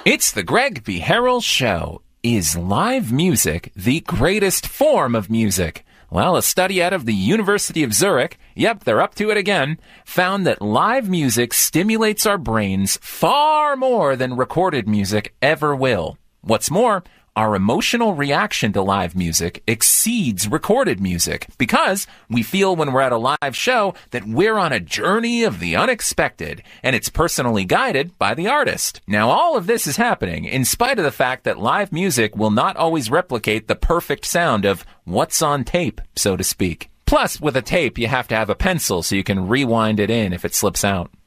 It's the Greg B. Harrell Show. Is live music the greatest form of music? Well, a study out of the University of Zurich, yep, they're up to it again, found that live music stimulates our brains far more than recorded music ever will. What's more, our emotional reaction to live music exceeds recorded music because we feel when we're at a live show that we're on a journey of the unexpected, and it's personally guided by the artist. Now, all of this is happening in spite of the fact that live music will not always replicate the perfect sound of what's on tape, so to speak. Plus, with a tape, you have to have a pencil so you can rewind it in if it slips out.